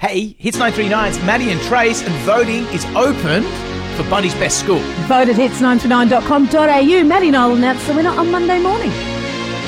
Hey, Hits 939's Maddie and Trace, and voting is open for Bundy's Best School. Vote at hits939.com.au. Maddie and I will announce the winner on Monday morning.